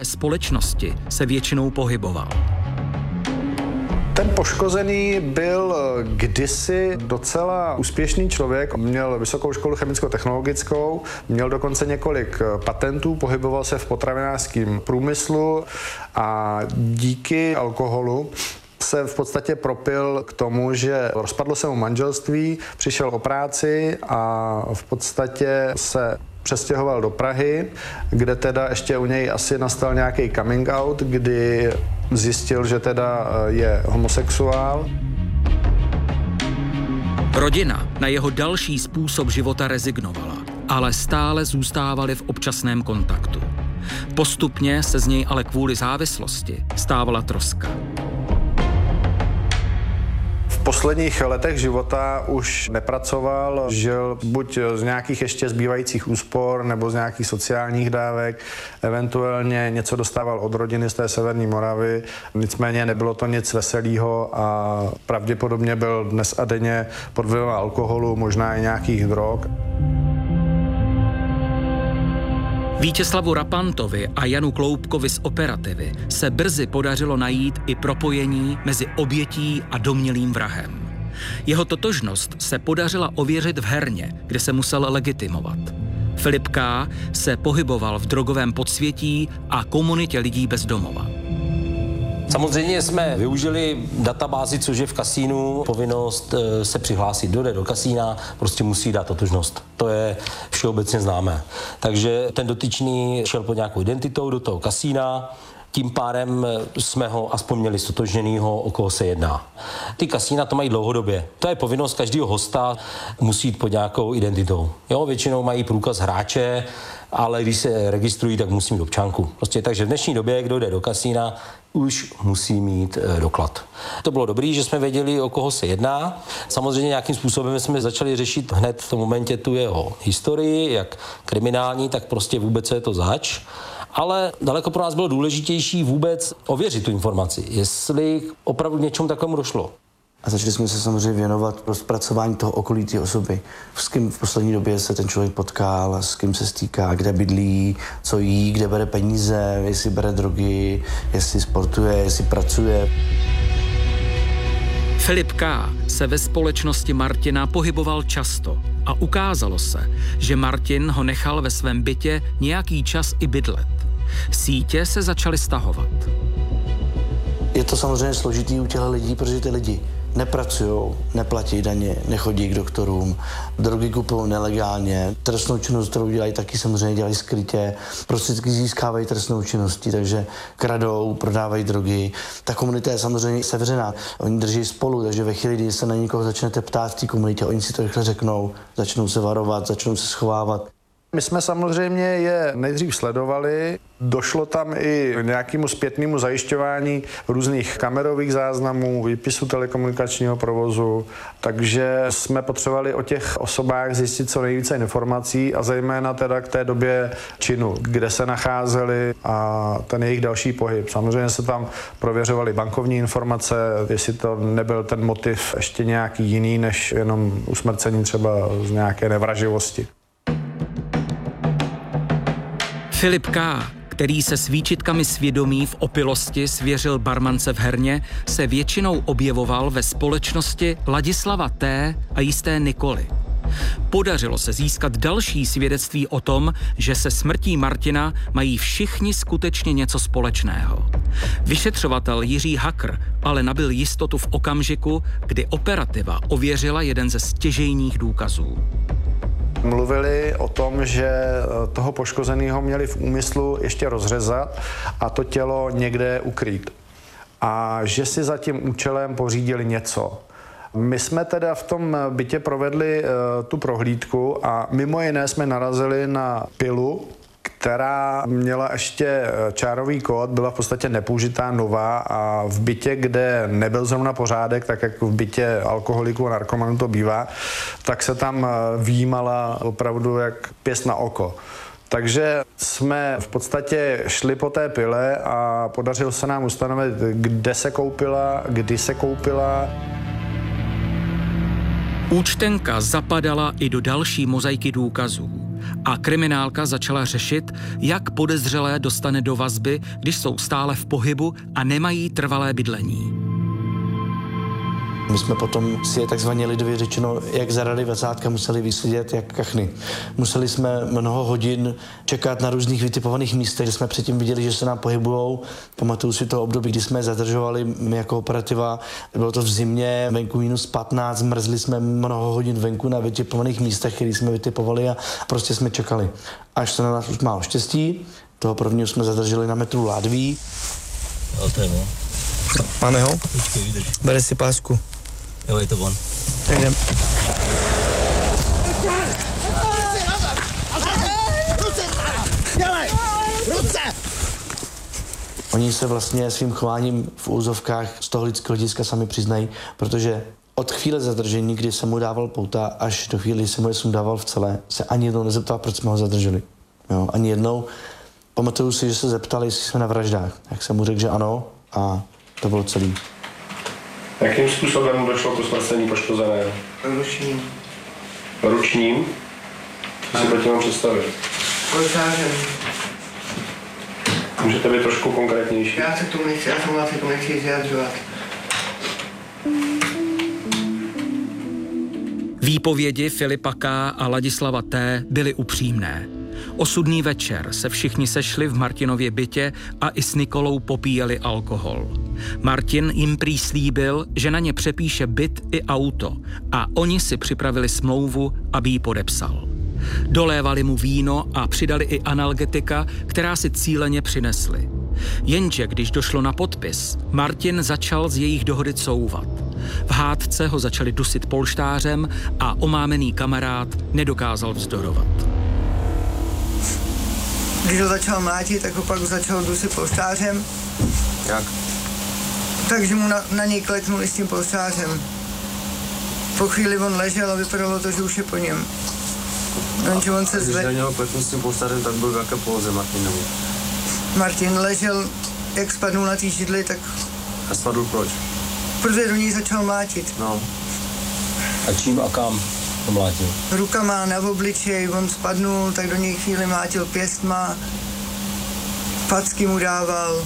společnosti se většinou pohyboval. Ten poškozený byl kdysi docela úspěšný člověk, měl vysokou školu chemicko-technologickou, měl dokonce několik patentů, pohyboval se v potravinářském průmyslu a díky alkoholu se v podstatě propil k tomu, že rozpadlo se mu manželství, přišel o práci a v podstatě se přestěhoval do Prahy, kde teda ještě u něj asi nastal nějaký coming out, kdy zjistil, že teda je homosexuál. Rodina na jeho další způsob života rezignovala, ale stále zůstávali v občasném kontaktu. Postupně se z něj ale kvůli závislosti stávala troska. V posledních letech života už nepracoval, žil buď z nějakých ještě zbývajících úspor nebo z nějakých sociálních dávek, eventuálně něco dostával od rodiny z té severní Moravy, nicméně nebylo to nic veselého a pravděpodobně byl dnes a denně pod vlivem alkoholu, možná i nějakých drog. Vítězslavu Rapantovi a Janu Kloubkovi z Operativy se brzy podařilo najít i propojení mezi obětí a domnělým vrahem. Jeho totožnost se podařila ověřit v herně, kde se musel legitimovat. Filip K. se pohyboval v drogovém podsvětí a komunitě lidí bez domova. Samozřejmě jsme využili databázi, což je v kasínu povinnost se přihlásit. Kdo jde do kasína, prostě musí dát totožnost. To je všeobecně známé. Takže ten dotyčný šel pod nějakou identitou do toho kasína, tím pádem jsme ho aspoň měli stotožněnýho, o koho se jedná. Ty kasína to mají dlouhodobě. To je povinnost každého hosta, musí jít pod nějakou identitou. Jo, většinou mají průkaz hráče, ale když se registrují, tak musí mít občanku. Prostě takže v dnešní době, kdo jde do kasína, už musí mít doklad. To bylo dobré, že jsme věděli, o koho se jedná. Samozřejmě nějakým způsobem jsme začali řešit hned v tom momentě tu jeho historii, jak kriminální, tak prostě vůbec co je to zač. Ale daleko pro nás bylo důležitější vůbec ověřit tu informaci, jestli opravdu k něčemu takovému došlo. A začali jsme se samozřejmě věnovat pro zpracování toho okolí té osoby. S kým v poslední době se ten člověk potkal, s kým se stýká, kde bydlí, co jí, kde bere peníze, jestli bere drogy, jestli sportuje, jestli pracuje. Filip K. se ve společnosti Martina pohyboval často a ukázalo se, že Martin ho nechal ve svém bytě nějaký čas i bydlet. Sítě se začaly stahovat. Je to samozřejmě složitý u těch lidí, protože ty lidi nepracujou, neplatí daně, nechodí k doktorům, drogy kupují nelegálně, trestnou činnost, kterou dělají, taky samozřejmě dělají skrytě, prostředky získávají trestnou činností, takže kradou, prodávají drogy. Ta komunita je samozřejmě sevřená, oni drží spolu, takže ve chvíli, kdy se na někoho začnete ptát v té komunitě, oni si to rychle řeknou, začnou se varovat, začnou se schovávat. My jsme samozřejmě je nejdřív sledovali, došlo tam i nějakému zpětnému zajišťování různých kamerových záznamů, výpisu telekomunikačního provozu, takže jsme potřebovali o těch osobách zjistit co nejvíce informací a zejména teda k té době činu, kde se nacházeli a ten jejich další pohyb. Samozřejmě se tam prověřovaly bankovní informace, jestli to nebyl ten motiv ještě nějaký jiný, než jenom usmrcení třeba z nějaké nevraživosti. Filip K., který se s výčitkami svědomí v opilosti svěřil barmance v herně, se většinou objevoval ve společnosti Ladislava T. a jisté Nikoly. Podařilo se získat další svědectví o tom, že se smrtí Martina mají všichni skutečně něco společného. Vyšetřovatel Jiří Hakr ale nabyl jistotu v okamžiku, kdy Operativa ověřila jeden ze stěžejních důkazů. Mluvili o tom, že toho poškozeného měli v úmyslu ještě rozřezat a to tělo někde ukrýt. A že si za tím účelem pořídili něco. My jsme teda v tom bytě provedli tu prohlídku a mimo jiné jsme narazili na pilu, která měla ještě čárový kód, byla v podstatě nepoužitá, nová a v bytě, kde nebyl zrovna pořádek, tak jak v bytě alkoholiků a narkomanů to bývá, tak se tam výjímala opravdu jak pěst na oko. Takže jsme v podstatě šli po té pile a podařilo se nám ustanovit, kde se koupila, kdy se koupila. Účtenka zapadala i do další mozaiky důkazů. a kriminálka začala řešit, jak podezřelé dostane do vazby, když jsou stále v pohybu a nemají trvalé bydlení. My jsme potom si takzvaně lidově řečeno, jak zadali vacátka, museli vysedět jak kachny. Museli jsme mnoho hodin čekat na různých vytipovaných místech, kde jsme předtím viděli, že se nám pohybujou. Pamatuju si to období, kdy jsme je zadržovali my jako operativa. Bylo to v zimě, venku -15, mrzli jsme mnoho hodin venku na vytipovaných místech, které jsme vytipovali a prostě jsme čekali. Až se na nás už málo štěstí, toho prvního jsme zadrželi na metru Ládví. Máme ho? Bere si pásku. Jo, je to on. Tak jdem. Oni se vlastně svým chováním v úzovkách z toho lidského hlediska sami přiznají, protože od chvíle zadržení, kdy jsem mu dával pouta, až do chvíli, kdy jsem mu je sundával v celé, se ani jednou nezeptal, proč jsme ho zadrželi. Jo, ani jednou. Pamatuju si, že se zeptali, jestli jsme na vraždách. Jak jsem mu řekl, že ano, a to bylo celý. Jakým způsobem došlo k usmrcení poškozeného? Ručním. Ručním? Co si to mám představit? Polštářem. Můžete být trošku konkrétnější? Já se k tomu nechci vyjadřovat. Výpovědi Filipa K. a Ladislava T. byly upřímné. Osudný večer se všichni sešli v Martinově bytě a i s Nikolou popíjeli alkohol. Martin jim prý slíbil, že na ně přepíše byt i auto a oni si připravili smlouvu, aby ji podepsal. Dolévali mu víno a přidali i analgetika, která si cíleně přinesli. Jenže když došlo na podpis, Martin začal z jejich dohody couvat. V hádce ho začali dusit polštářem a omámený kamarád nedokázal vzdorovat. Když ho začal mlátit, tak ho pak začal dusit polštářem. Jak? Takže mu na něj kleknuli s tím polštářem. Po chvíli on ležel a vypadalo to, že už je po něm. Jenže on se Když na něho kleknul s tím polštářem, tak byl v jaké poloze Martinovi? Martin ležel, jak spadnul na té židli, tak... A spadl proč? Protože do něj začal mlátit. No. A čím a kam to mlátil? Rukama na obličej, on spadnul, tak do něj chvíli mlátil pěstma, packy mu dával.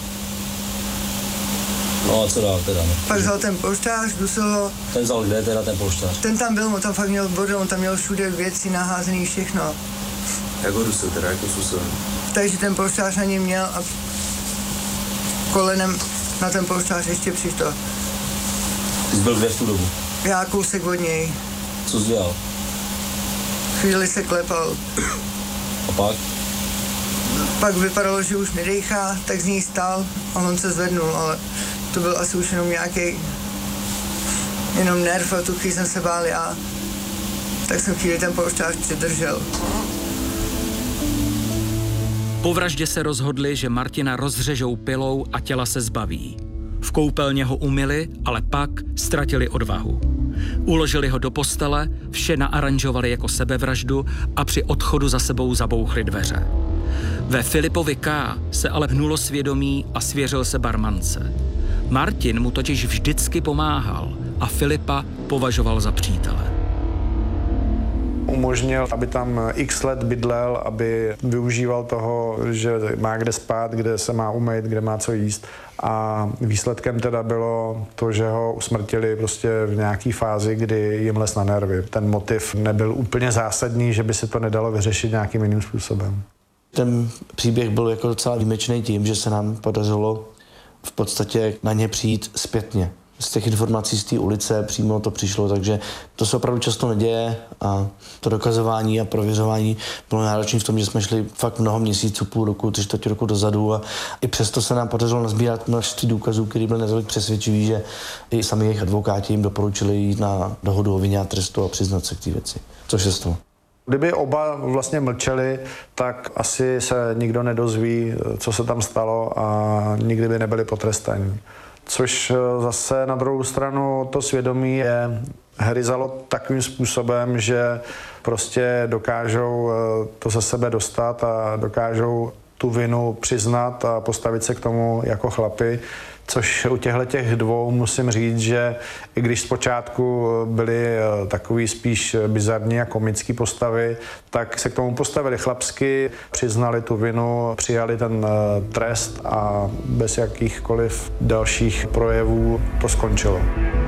No a co dál teda? Ne? Pak vzal ten polštář, dusil ho. Ten vzal kde teda ten polštář? Ten tam byl, on tam fakt měl bordel, on tam měl všude věci naházený, všechno. Jak ho dusil teda, jakým způsobem? Takže ten polštář na něm měl a kolenem na ten polštář ještě přišel. Ty jsi byl kde v tu dobu? Já kousek od něj. Co jsi dělal? Chvíli se klepal. A pak? Pak vypadalo, že už nedejchá, tak z něj stál a on se zvednul, ale to byl asi už jenom nějaký nerv a tu chvíli jsem se bál já. Tak jsem chvíli ten polštář přidržel. Po vraždě se rozhodli, že Martina rozřežou pilou a těla se zbaví. V koupelně ho umyli, ale pak ztratili odvahu. Uložili ho do postele, vše naaranžovali jako sebevraždu a při odchodu za sebou zabouchli dveře. Ve Filipovi K. se ale hnulo svědomí a svěřil se barmance. Martin mu totiž vždycky pomáhal a Filipa považoval za přítele. Umožnil, aby tam x let bydlel, aby využíval toho, že má kde spát, kde se má umýt, kde má co jíst. A výsledkem teda bylo to, že ho usmrtili prostě v nějaké fázi, kdy jim les na nervy. Ten motiv nebyl úplně zásadní, že by se to nedalo vyřešit nějakým jiným způsobem. Ten příběh byl jako docela výjimečný tím, že se nám podařilo v podstatě na ně přijít zpětně. Z těch informací z té ulice přímo to přišlo, takže to se opravdu často neděje a to dokazování a prověřování bylo náročné v tom, že jsme šli fakt mnoho měsíců, půl roku, 3/4 roku dozadu a i přesto se nám podařilo nazbírat množství důkazů, které byly natolik přesvědčivý, že i sami jejich advokáti jim doporučili jít na dohodu o vině a trestu a přiznat se k té věci, což se stalo. Kdyby oba vlastně mlčeli, tak asi se nikdo nedozví, co se tam stalo a nikdy by nebyli potrestaní. Což zase na druhou stranu to svědomí je hryzalo takovým způsobem, že prostě dokážou to ze sebe dostat a dokážou tu vinu přiznat a postavit se k tomu jako chlapi. Což u těch dvou musím říct, že i když zpočátku byly takový spíš bizarní a komický postavy, tak se k tomu postavili chlapsky, přiznali tu vinu, přijali ten trest a bez jakýchkoliv dalších projevů to skončilo.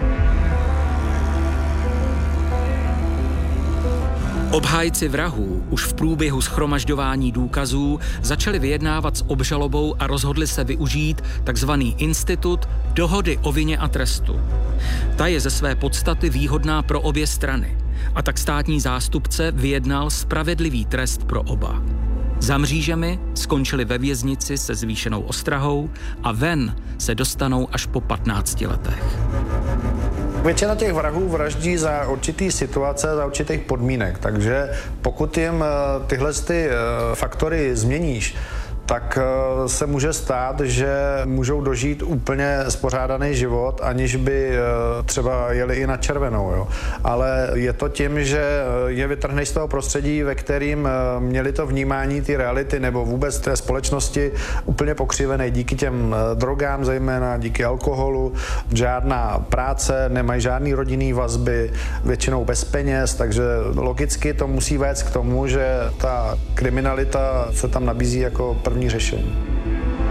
Obhájci vrahů už v průběhu shromažďování důkazů začali vyjednávat s obžalobou a rozhodli se využít takzvaný institut dohody o vině a trestu. Ta je ze své podstaty výhodná pro obě strany a tak státní zástupce vyjednal spravedlivý trest pro oba. Za mřížemi skončili ve věznici se zvýšenou ostrahou a ven se dostanou až po 15 letech. Většina těch vrahů vraždí za určitý situace, za určitých podmínek, takže pokud jim tyhle faktory změníš, tak se může stát, že můžou dožít úplně spořádaný život, aniž by třeba jeli i na červenou. Jo. Ale je to tím, že je vytrhnej z toho prostředí, ve kterým měli to vnímání ty reality nebo vůbec té společnosti úplně pokřivené díky těm drogám, zejména díky alkoholu, žádná práce, nemají žádný rodinný vazby, většinou bez peněz, takže logicky to musí vést k tomu, že ta kriminalita se tam nabízí jako první řešení.